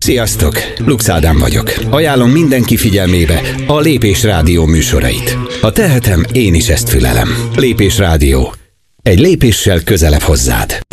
Sziasztok! Lux Ádám vagyok. Ajánlom mindenki figyelmébe a Lépés Rádió műsorait. Ha tehetem, én is ezt fülelem. Lépés Rádió. Egy lépéssel közelebb hozzád.